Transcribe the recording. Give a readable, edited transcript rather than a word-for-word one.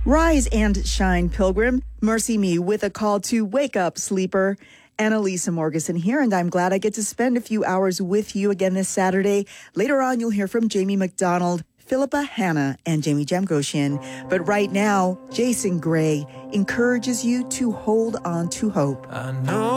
Rise and shine, pilgrim. Mercy me with a call to wake up, sleeper. Annalisa Morgeson here, and I'm glad I get to spend a few hours with you again this Saturday. Later on, you'll hear from Jamie McDonald, Philippa Hanna, and Jamie Jamgoshian. But right now, Jason Gray encourages you to hold on to hope. I know